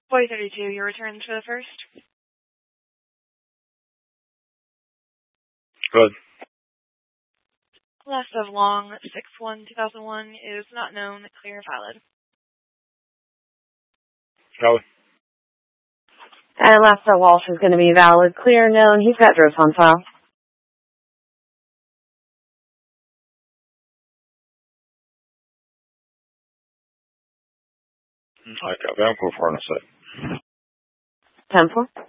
Boy 32, your returns for the first. Good. Class of long 6/1/2001 is not known, clear, valid. Valid. And last of Walsh is going to be valid, clear, known. He's got drops on file. I got that for in a sec. 10-4.